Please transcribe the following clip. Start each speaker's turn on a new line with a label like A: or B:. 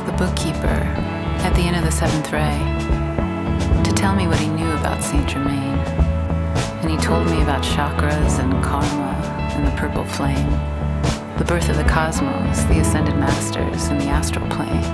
A: the bookkeeper, at the end of the seventh ray, to tell me what he knew about Saint Germain. And he told me about chakras and karma and the purple flame, the birth of the cosmos, the ascended masters, and the astral plane.